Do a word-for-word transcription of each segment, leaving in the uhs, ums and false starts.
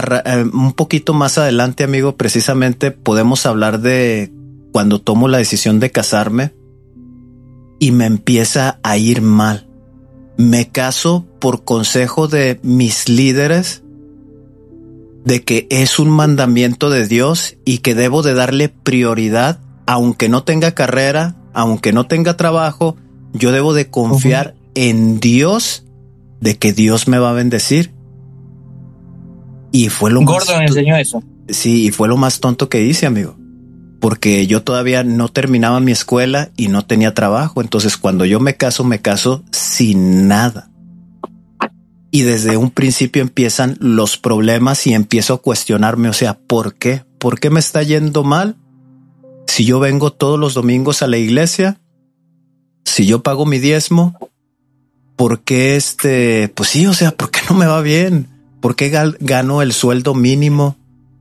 a, a, un poquito más adelante, amigo, precisamente podemos hablar de cuando tomo la decisión de casarme y me empieza a ir mal. Me caso por consejo de mis líderes de que es un mandamiento de Dios y que debo de darle prioridad, aunque no tenga carrera, aunque no tenga trabajo, yo debo de confiar uh-huh. en Dios, de que Dios me va a bendecir. Y fue lo Gordon más me enseñó eso. Sí, y fue lo más tonto que hice, amigo. Porque yo todavía no terminaba mi escuela y no tenía trabajo. Entonces, cuando yo me caso, me caso sin nada. Y desde un principio empiezan los problemas y empiezo a cuestionarme. O sea, ¿por qué? ¿Por qué me está yendo mal? Si yo vengo todos los domingos a la iglesia, si yo pago mi diezmo, ¿por qué este? Pues sí, o sea, ¿por qué no me va bien? ¿Por qué gano el sueldo mínimo?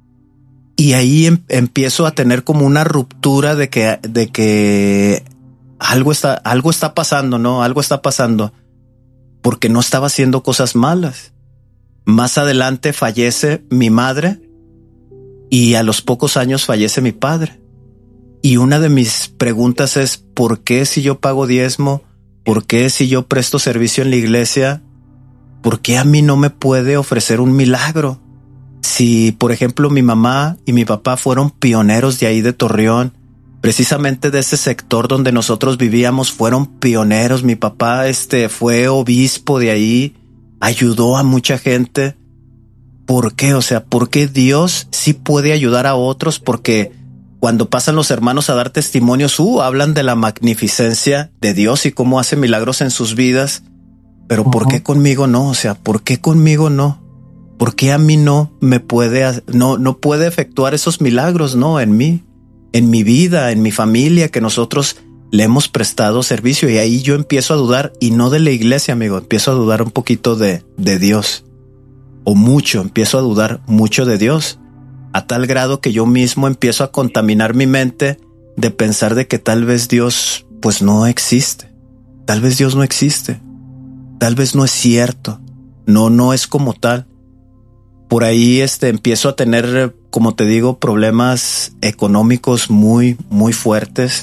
Y ahí em, empiezo a tener como una ruptura de que, de que algo está, algo está pasando, ¿no? Algo está pasando porque no estaba haciendo cosas malas. Más adelante fallece mi madre y a los pocos años fallece mi padre. Y una de mis preguntas es, ¿por qué si yo pago diezmo? ¿Por qué si yo presto servicio en la iglesia? ¿Por qué a mí no me puede ofrecer un milagro? Si, por ejemplo, mi mamá y mi papá fueron pioneros de ahí de Torreón, precisamente de ese sector donde nosotros vivíamos, fueron pioneros. Mi papá este, fue obispo de ahí, ayudó a mucha gente. ¿Por qué? O sea, ¿por qué Dios sí puede ayudar a otros? Porque cuando pasan los hermanos a dar testimonios, uh, hablan de la magnificencia de Dios y cómo hace milagros en sus vidas. Pero uh-huh. ¿por qué conmigo no? O sea, ¿por qué conmigo no? ¿Por qué a mí no me puede, no, no puede efectuar esos milagros, no, en mí, en mi vida, en mi familia, que nosotros le hemos prestado servicio? Y ahí yo empiezo a dudar, y no de la iglesia, amigo, empiezo a dudar un poquito de, de Dios, o mucho, empiezo a dudar mucho de Dios, a tal grado que yo mismo empiezo a contaminar mi mente de pensar de que tal vez Dios, pues no existe, tal vez Dios no existe, tal vez no es cierto, no, no es como tal. Por ahí este, empiezo a tener, como te digo, problemas económicos muy, muy fuertes.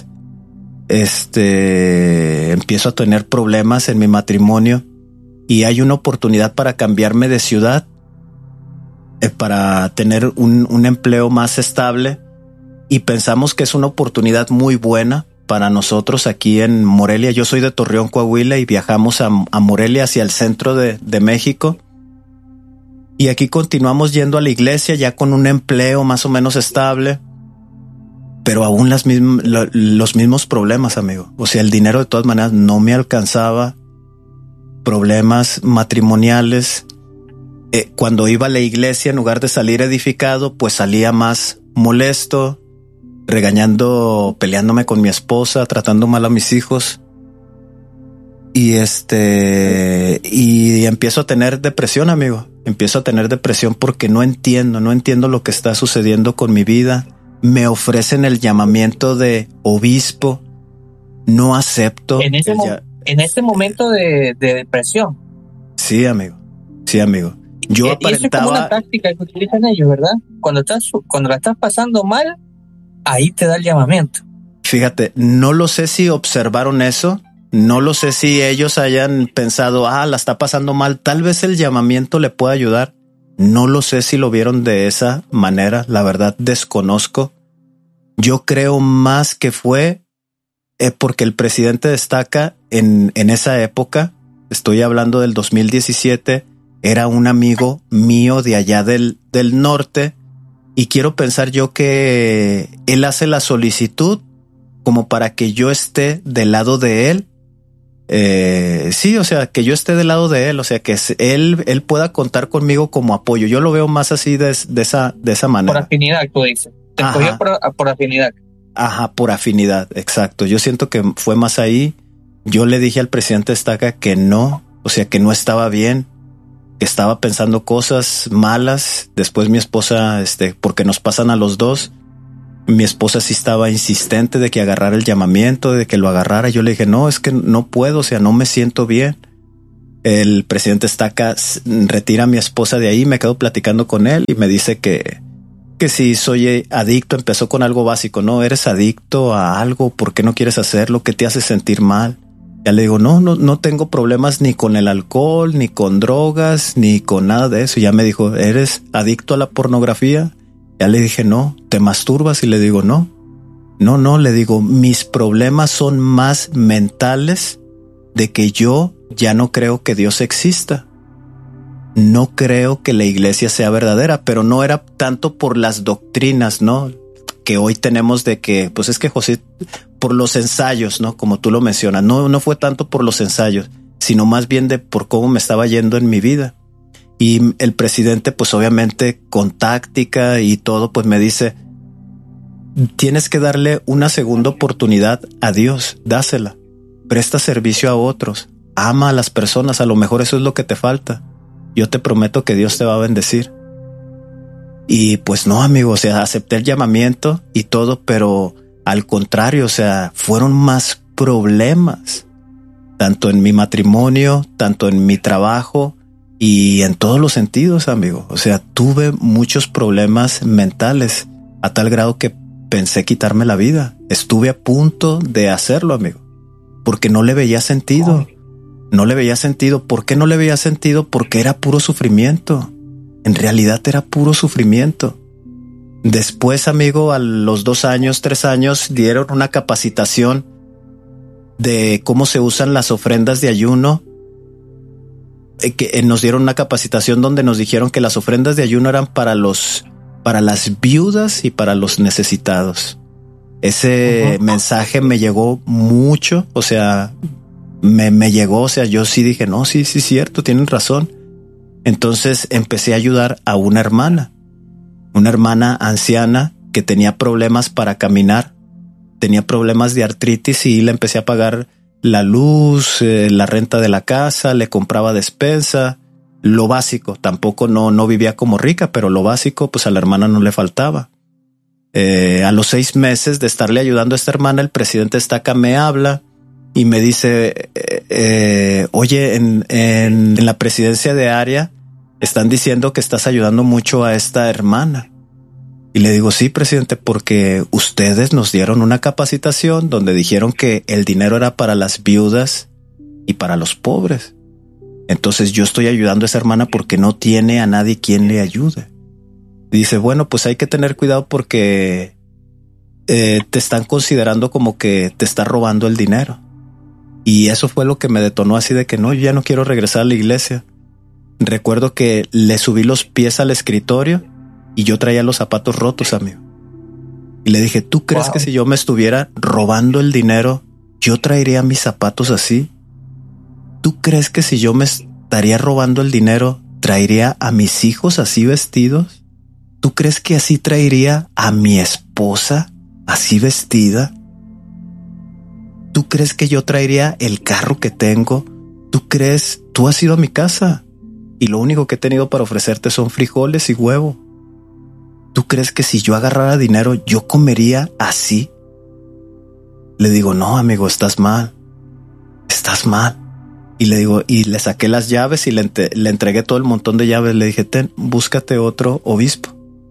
Este, empiezo a tener problemas en mi matrimonio y hay una oportunidad para cambiarme de ciudad, eh, para tener un, un empleo más estable, y pensamos que es una oportunidad muy buena para nosotros aquí en Morelia. Yo soy de Torreón, Coahuila, y viajamos a, a Morelia, hacia el centro de, de México. Y aquí continuamos yendo a la iglesia ya con un empleo más o menos estable, pero aún las mism- lo, los mismos problemas, amigo. O sea, el dinero de todas maneras no me alcanzaba, problemas matrimoniales. Eh, cuando iba a la iglesia, en lugar de salir edificado, pues salía más molesto, regañando, peleándome con mi esposa, tratando mal a mis hijos. Y este, y empiezo a tener depresión, amigo. Empiezo a tener depresión porque no entiendo, no entiendo lo que está sucediendo con mi vida. Me ofrecen el llamamiento de obispo. No acepto. En ese, mo- ya... en ese momento de, de depresión. Sí, amigo. Sí, amigo. Yo y, aparentaba... Y eso es como una táctica que utilizan ellos, ¿verdad? Cuando estás, cuando la estás pasando mal, ahí te da el llamamiento. Fíjate, no lo sé si observaron eso. No lo sé si ellos hayan pensado, ah, la está pasando mal, tal vez el llamamiento le pueda ayudar. No lo sé si lo vieron de esa manera, la verdad desconozco. Yo creo más que fue eh, porque el presidente destaca en, en esa época, estoy hablando del dos mil diecisiete, era un amigo mío de allá del, del norte, y quiero pensar yo que él hace la solicitud como para que yo esté del lado de él. Eh, sí, o sea, que yo esté del lado de él, o sea, que él, él pueda contar conmigo como apoyo. Yo lo veo más así de, de esa, de esa manera. Por afinidad, tú dices. Te escogió por, por afinidad. Ajá, por afinidad, exacto. Yo siento que fue más ahí. Yo le dije al presidente Estaca que no, o sea, que no estaba bien, que estaba pensando cosas malas. Después mi esposa, este, porque nos pasan a los dos, mi esposa sí estaba insistente de que agarrara el llamamiento, de que lo agarrara. Yo le dije, no, es que no puedo, o sea, no me siento bien. el presidente Estaca retira a mi esposa de ahí, me quedo platicando con él y me dice que, que si soy adicto, empezó con algo básico, ¿no? ¿Eres adicto a algo? ¿Por qué no quieres hacerlo? ¿Qué te hace sentir mal? Ya le digo, no, no, no tengo problemas ni con el alcohol, ni con drogas, ni con nada de eso. Y ya me dijo, ¿eres adicto a la pornografía? Ya le dije, no. ¿Te masturbas? Y le digo, no. No, no, le digo, mis problemas son más mentales de que yo ya no creo que Dios exista. No creo que la iglesia sea verdadera, pero no era tanto por las doctrinas, ¿no? Que hoy tenemos de que, pues es que José, por los ensayos, ¿no? Como tú lo mencionas, no, no fue tanto por los ensayos, sino más bien de por cómo me estaba yendo en mi vida. Y el presidente, pues obviamente con táctica y todo, pues me dice, tienes que darle una segunda oportunidad a Dios, dásela, presta servicio a otros, ama a las personas, a lo mejor eso es lo que te falta. Yo te prometo que Dios te va a bendecir. Y pues no, amigo, o sea, acepté el llamamiento y todo, pero al contrario, o sea, fueron más problemas, tanto en mi matrimonio, tanto en mi trabajo y en todos los sentidos, amigo. O sea, tuve muchos problemas mentales a tal grado que pensé quitarme la vida. Estuve a punto de hacerlo, amigo, porque no le veía sentido. No le veía sentido. ¿Por qué no le veía sentido? Porque era puro sufrimiento. En realidad era puro sufrimiento. Después, amigo, a los dos años, tres años, dieron una capacitación de cómo se usan las ofrendas de ayuno. Que nos dieron una capacitación donde nos dijeron que las ofrendas de ayuno eran para los, para las viudas y para los necesitados. Ese uh-huh. mensaje me llegó mucho, o sea, me, me llegó, o sea, yo sí dije, no, sí, sí, cierto, tienen razón. Entonces empecé a ayudar a una hermana, una hermana anciana que tenía problemas para caminar, tenía problemas de artritis y le empecé a pagar la luz, eh, la renta de la casa, le compraba despensa, lo básico. Tampoco no, no vivía como rica, pero lo básico, pues a la hermana no le faltaba. Eh, a los seis meses de estarle ayudando a esta hermana, el presidente Estaca me habla y me dice, eh, eh, oye, en, en, en la presidencia de área están diciendo que estás ayudando mucho a esta hermana. Y le digo, sí, presidente, porque ustedes nos dieron una capacitación donde dijeron que el dinero era para las viudas y para los pobres. Entonces yo estoy ayudando a esa hermana porque no tiene a nadie quien le ayude. Y dice, bueno, pues hay que tener cuidado porque eh, te están considerando como que te está robando el dinero. Y eso fue lo que me detonó así de que no, yo ya no quiero regresar a la iglesia. Recuerdo que le subí los pies al escritorio y yo traía los zapatos rotos, amigo. Y le dije, ¿tú crees wow. que si yo me estuviera robando el dinero, yo traería mis zapatos así? ¿Tú crees que si yo me estaría robando el dinero, traería a mis hijos así vestidos? ¿Tú crees que así traería a mi esposa así vestida? ¿Tú crees que yo traería el carro que tengo? ¿Tú crees? Tú has ido a mi casa y lo único que he tenido para ofrecerte son frijoles y huevo. ¿Tú crees que si yo agarrara dinero, yo comería así? Le digo, no, amigo, estás mal. Estás mal. Y le digo, y le saqué las llaves y le, ent- le entregué todo el montón de llaves. Le dije, ten, búscate otro obispo.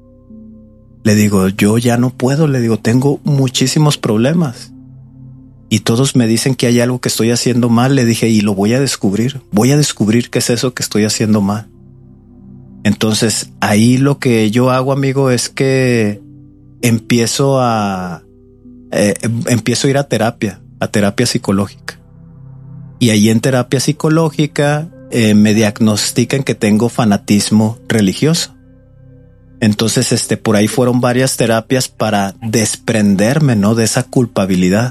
Le digo, yo ya no puedo. Le digo, tengo muchísimos problemas. Y todos me dicen que hay algo que estoy haciendo mal. Le dije, y lo voy a descubrir. Voy a descubrir qué es eso que estoy haciendo mal. Entonces, ahí lo que yo hago, amigo, es que empiezo a, eh, empiezo a ir a terapia, a terapia psicológica. Y ahí en terapia psicológica eh, me diagnostican que tengo fanatismo religioso. Entonces, este, por ahí fueron varias terapias para desprenderme, ¿no? De esa culpabilidad,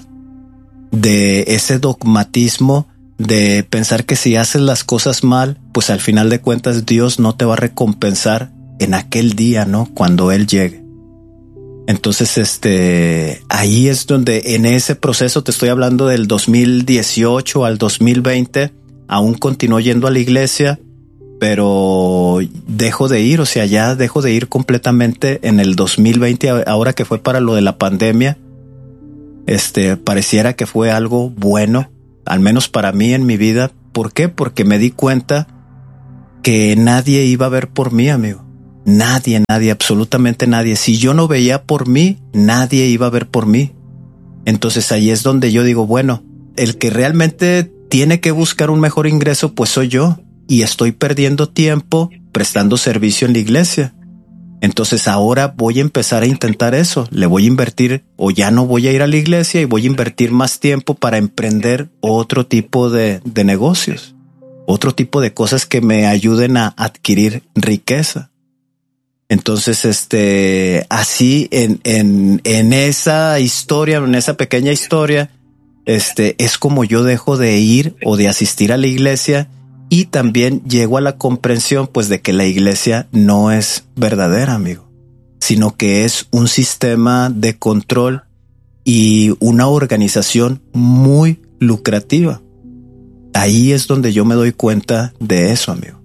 de ese dogmatismo de pensar que si haces las cosas mal, pues al final de cuentas Dios no te va a recompensar en aquel día, ¿no? Cuando Él llegue. Entonces, este, ahí es donde en ese proceso, te estoy hablando del dos mil dieciocho al dos mil veinte, aún continuó yendo a la iglesia, pero dejo de ir, o sea, ya dejo de ir completamente en el dos mil veinte, ahora que fue para lo de la pandemia. Este, pareciera que fue algo bueno, al menos para mí en mi vida, ¿Por qué? Porque me di cuenta que nadie iba a ver por mí, amigo. Nadie, nadie, absolutamente nadie. Si yo no veía por mí, nadie iba a ver por mí. Entonces ahí es donde yo digo, bueno, el que realmente tiene que buscar un mejor ingreso, pues soy yo. Y estoy perdiendo tiempo prestando servicio en la iglesia. Entonces ahora voy a empezar a intentar eso. Le voy a invertir, o ya no voy a ir a la iglesia y voy a invertir más tiempo para emprender otro tipo de, de negocios. Otro tipo de cosas que me ayuden a adquirir riqueza. Entonces, este, así en, en, en esa historia, en esa pequeña historia, este, es como yo dejo de ir o de asistir a la iglesia, y también llego a la comprensión, pues, de que la iglesia no es verdadera, amigo, sino que es un sistema de control y una organización muy lucrativa. Ahí es donde yo me doy cuenta de eso, amigo.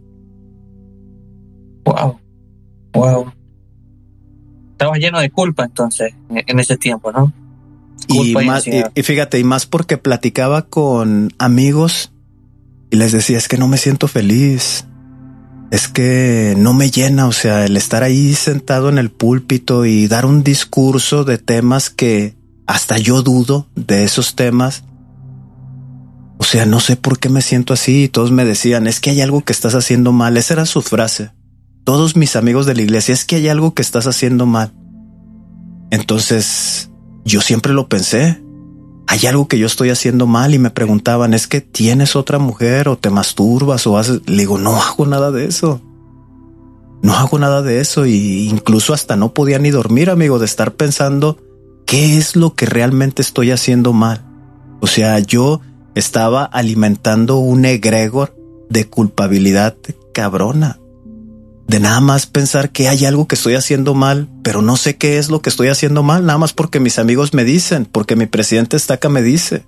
Wow. Wow. Estabas lleno de culpa entonces en ese tiempo, ¿no? Culpa y, más, y, y fíjate, y más porque platicaba con amigos y les decía, es que no me siento feliz, es que no me llena, o sea, el estar ahí sentado en el púlpito y dar un discurso de temas que hasta yo dudo de esos temas. O sea, no sé por qué me siento así, y todos me decían, es que hay algo que estás haciendo mal. Esa era su frase. Todos mis amigos de la iglesia, es que hay algo que estás haciendo mal. Entonces, yo siempre lo pensé. Hay algo que yo estoy haciendo mal, y me preguntaban, ¿es que tienes otra mujer o te masturbas o haces? Le digo, no hago nada de eso. No hago nada de eso, y incluso hasta no podía ni dormir, amigo, de estar pensando qué es lo que realmente estoy haciendo mal. O sea, yo estaba alimentando un egregor de culpabilidad cabrona. De nada más pensar que hay algo que estoy haciendo mal, pero no sé qué es lo que estoy haciendo mal, nada más porque mis amigos me dicen, porque mi presidente Estaca me dice.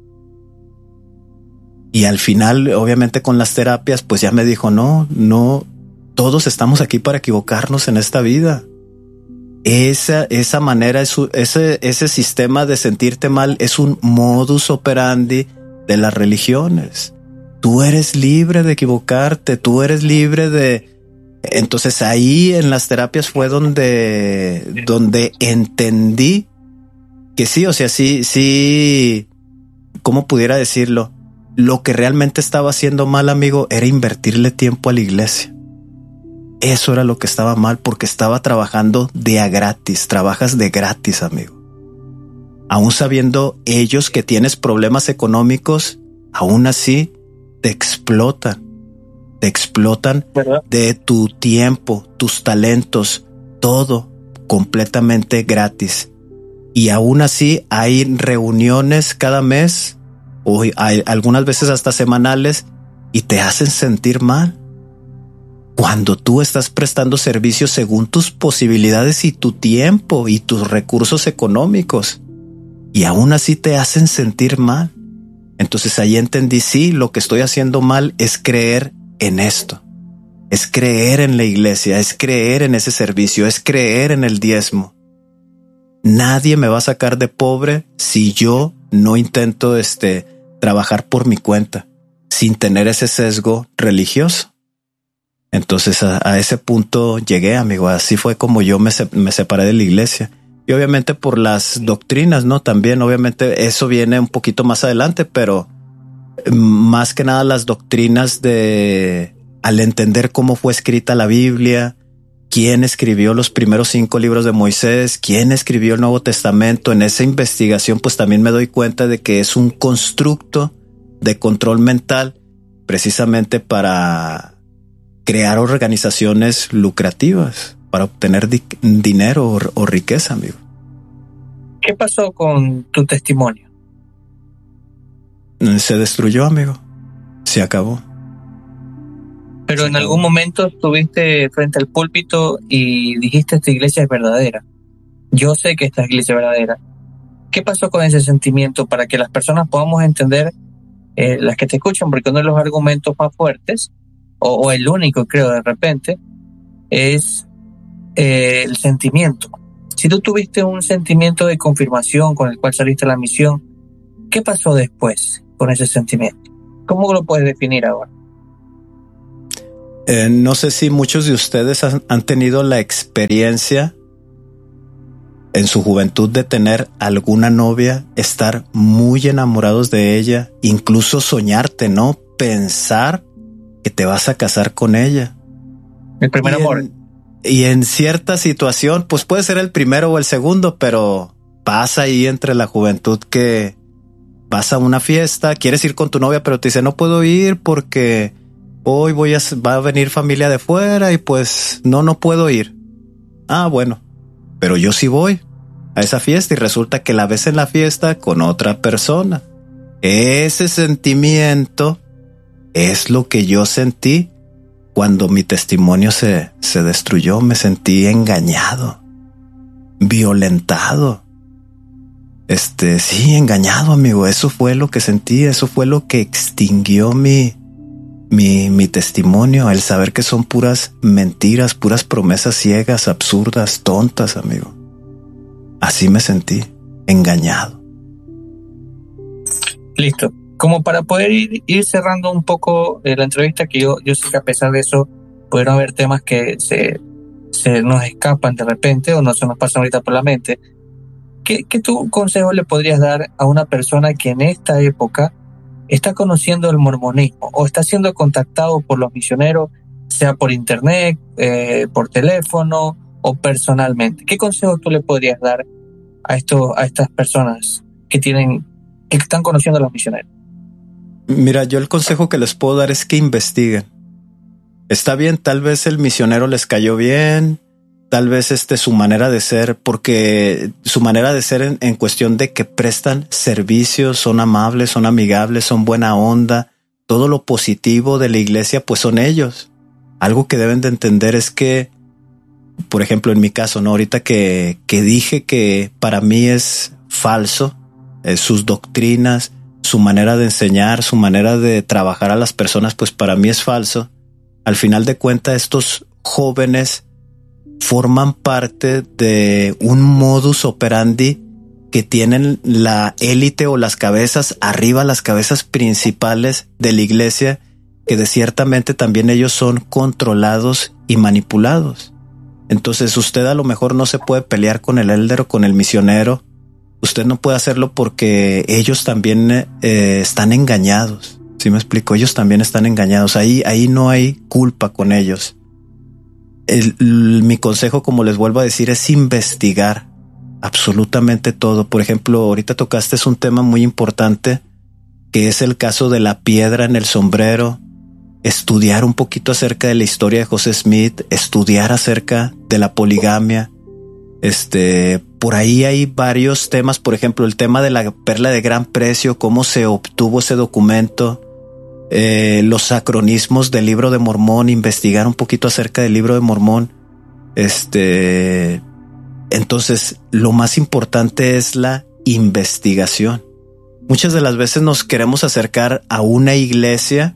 Y al final, obviamente con las terapias, pues ya me dijo, no, no, todos estamos aquí para equivocarnos en esta vida. Esa, esa manera, ese, ese sistema de sentirte mal es un modus operandi de las religiones. Tú eres libre de equivocarte, tú eres libre de... Entonces ahí en las terapias fue donde, donde entendí que sí, o sea, sí, sí, ¿cómo pudiera decirlo? Lo que realmente estaba haciendo mal, amigo, era invertirle tiempo a la iglesia. Eso era lo que estaba mal, porque estaba trabajando de a gratis. Trabajas de gratis, amigo. Aún sabiendo ellos que tienes problemas económicos, aún así te explotan. Te explotan, ¿verdad?, de tu tiempo, tus talentos, todo completamente gratis. Y aún así hay reuniones cada mes, o hay algunas veces hasta semanales, y te hacen sentir mal. Cuando tú estás prestando servicios según tus posibilidades y tu tiempo y tus recursos económicos, y aún así te hacen sentir mal. Entonces ahí entendí, sí, lo que estoy haciendo mal es creer en esto, es creer en la iglesia, es creer en ese servicio, es creer en el diezmo. Nadie me va a sacar de pobre si yo no intento este, trabajar por mi cuenta, sin tener ese sesgo religioso. Entonces a, a ese punto llegué, amigo. Así fue como yo me, se, me separé de la iglesia. Y obviamente por las doctrinas, ¿no? También obviamente eso viene un poquito más adelante, pero más que nada las doctrinas de, al entender cómo fue escrita la Biblia, quién escribió los primeros cinco libros de Moisés, quién escribió el Nuevo Testamento. En esa investigación pues también me doy cuenta de que es un constructo de control mental precisamente para crear organizaciones lucrativas, para obtener di- dinero o, o riqueza, amigo. ¿Qué pasó con tu testimonio? Se destruyó, amigo. Se acabó. Pero en algún momento estuviste frente al púlpito y dijiste, esta iglesia es verdadera. Yo sé que esta iglesia es verdadera. ¿Qué pasó con ese sentimiento para que las personas podamos entender, eh, las que te escuchan? Porque uno de los argumentos más fuertes, o, o el único, creo, de repente, es eh, el sentimiento. Si tú tuviste un sentimiento de confirmación con el cual saliste a la misión, ¿qué pasó después con ese sentimiento? ¿Cómo lo puedes definir ahora? Eh, no sé si muchos de ustedes han, han tenido la experiencia en su juventud de tener alguna novia, estar muy enamorados de ella, incluso soñarte, ¿no? Pensar que te vas a casar con ella. El primer y amor. En, y en cierta situación, pues puede ser el primero o el segundo, pero pasa ahí entre la juventud que vas a una fiesta, quieres ir con tu novia, pero te dice no puedo ir porque hoy voy a, va a venir familia de fuera y pues no, no puedo ir. Ah, bueno, pero yo sí voy a esa fiesta y resulta que la ves en la fiesta con otra persona. Ese sentimiento es lo que yo sentí cuando mi testimonio se, se destruyó. Me sentí engañado, violentado. Este, sí, engañado, amigo. Eso fue lo que sentí. Eso fue lo que extinguió mi, mi, mi testimonio. El saber que son puras mentiras, puras promesas ciegas, absurdas, tontas, amigo. Así me sentí, engañado. Listo. Como para poder ir, ir cerrando un poco eh, la entrevista, que yo, yo sé que a pesar de eso pudieron haber temas que se, se nos escapan de repente o no se nos pasan ahorita por la mente. ¿Qué, qué tu consejo le podrías dar a una persona que en esta época está conociendo el mormonismo o está siendo contactado por los misioneros, sea por internet, eh, por teléfono o personalmente? ¿Qué consejo tú le podrías dar a, esto, a estas personas que tienen, que están conociendo a los misioneros? Mira, yo el consejo que les puedo dar es que investiguen. Está bien, tal vez el misionero les cayó bien, tal vez este su manera de ser, porque su manera de ser en, en cuestión de que prestan servicios, son amables, son amigables, son buena onda, todo lo positivo de la iglesia, pues son ellos. Algo que deben de entender es que, por ejemplo, en mi caso, ¿no? Ahorita que, que dije que para mí es falso, eh, sus doctrinas, su manera de enseñar, su manera de trabajar a las personas, pues para mí es falso. Al final de cuentas, estos jóvenes forman parte de un modus operandi que tienen la élite o las cabezas arriba, las cabezas principales de la iglesia, que de ciertamente también ellos son controlados y manipulados. Entonces usted a lo mejor no se puede pelear con el elder o con el misionero. Usted no puede hacerlo porque ellos también eh, están engañados. ¿Sí me explico? Ellos también están engañados. Ahí, ahí no hay culpa con ellos. El, el, mi consejo, como les vuelvo a decir, es investigar absolutamente todo. Por ejemplo, ahorita tocaste es un tema muy importante, que es el caso de la piedra en el sombrero. Estudiar un poquito acerca de la historia de José Smith, estudiar acerca de la poligamia. Este, por ahí hay varios temas, por ejemplo, el tema de la perla de gran precio, cómo se obtuvo ese documento, eh, los acronismos del libro de Mormón, investigar un poquito acerca del libro de Mormón. Este, entonces, lo más importante es la investigación. Muchas de las veces nos queremos acercar a una iglesia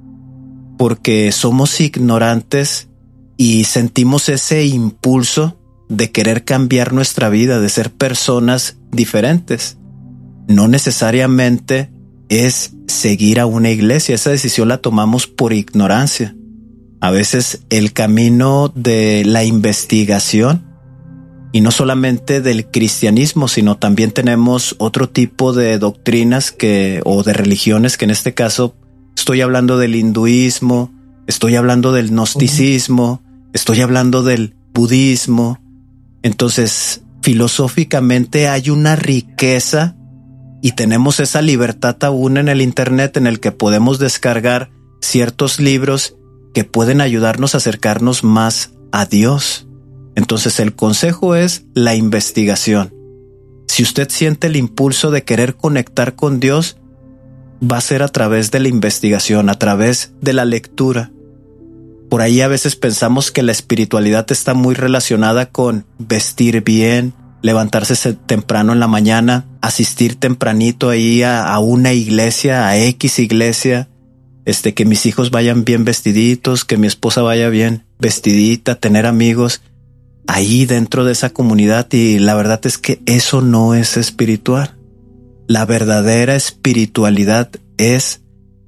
porque somos ignorantes y sentimos ese impulso de querer cambiar nuestra vida, de ser personas diferentes. No necesariamente es seguir a una iglesia. Esa decisión la tomamos por ignorancia. A veces el camino de la investigación, y no solamente del cristianismo, sino también tenemos otro tipo de doctrinas que, o de religiones, que en este caso estoy hablando del hinduismo, estoy hablando del gnosticismo, estoy hablando del budismo. Entonces, filosóficamente hay una riqueza y tenemos esa libertad aún en el internet, en el que podemos descargar ciertos libros que pueden ayudarnos a acercarnos más a Dios. Entonces, el consejo es la investigación. Si usted siente el impulso de querer conectar con Dios, va a ser a través de la investigación, a través de la lectura. Por ahí a veces pensamos que la espiritualidad está muy relacionada con vestir bien, levantarse temprano en la mañana, asistir tempranito ahí a, a una iglesia, a X iglesia, este, que mis hijos vayan bien vestiditos, que mi esposa vaya bien vestidita, tener amigos ahí dentro de esa comunidad. Y la verdad es que eso no es espiritual. La verdadera espiritualidad es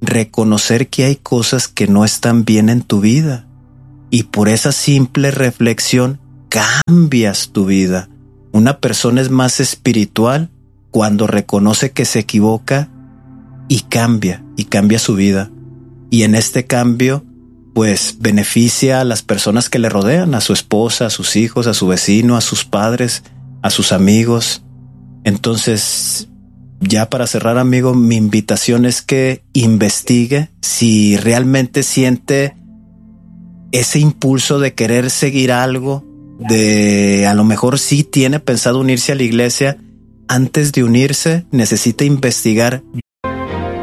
reconocer que hay cosas que no están bien en tu vida. Y por esa simple reflexión cambias tu vida. Una persona es más espiritual cuando reconoce que se equivoca y cambia, y cambia su vida. Y en este cambio, pues beneficia a las personas que le rodean, a su esposa, a sus hijos, a su vecino, a sus padres, a sus amigos. Entonces, ya para cerrar, amigo, mi invitación es que investigue si realmente siente ese impulso de querer seguir algo, de a lo mejor sí tiene pensado unirse a la iglesia. Antes de unirse, necesita investigar